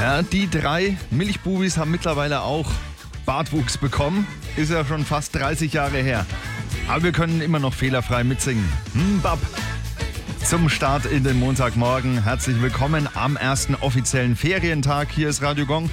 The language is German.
Ja, die 3 Milchbubis haben mittlerweile auch Bartwuchs bekommen. Ist ja schon fast 30 Jahre her. Aber wir können immer noch fehlerfrei mitsingen. Bab. Zum Start in den Montagmorgen. Herzlich willkommen am ersten offiziellen Ferientag. Hier ist Radio Gong.